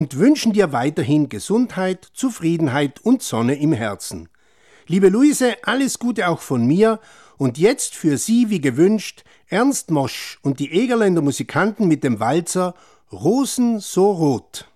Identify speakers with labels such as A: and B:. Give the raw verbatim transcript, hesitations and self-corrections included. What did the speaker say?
A: und wünschen dir weiterhin Gesundheit, Zufriedenheit und Sonne im Herzen. Liebe Luise, alles Gute auch von mir und jetzt für Sie wie gewünscht Ernst Mosch und die Egerländer Musikanten mit dem Walzer Rosen so rot.